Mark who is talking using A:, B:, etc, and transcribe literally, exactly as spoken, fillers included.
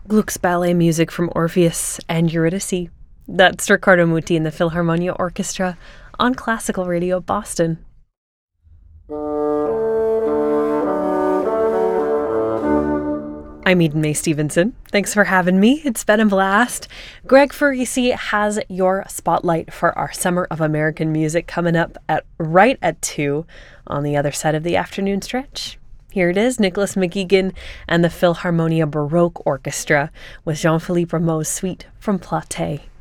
A: Gluck's ballet music from Orpheus and Eurydice. That's Riccardo Muti and the Philharmonia Orchestra on Classical Radio Boston. I'm Eden May Stevenson. Thanks for having me. It's been a blast. Greg Ferrisi has your spotlight for our Summer of American Music coming up at right at two on the other side of the afternoon stretch. Here it is, Nicholas McGuigan and the Philharmonia Baroque Orchestra with Jean-Philippe Rameau's suite from Platée.